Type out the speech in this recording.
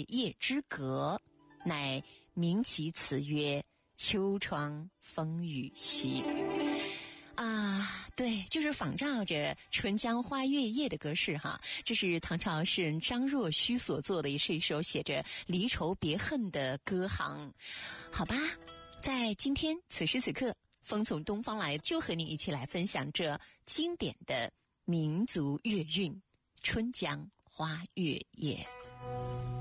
月夜之阁，乃名其词曰秋窗风雨夕。对，就是仿照着春江花月夜的格式哈。这是唐朝诗人张若虚所作的，也是一首写着离愁别恨的歌行。好吧，在今天此时此刻，风从东方来，就和你一起来分享这经典的民族乐韵《春江花月夜》。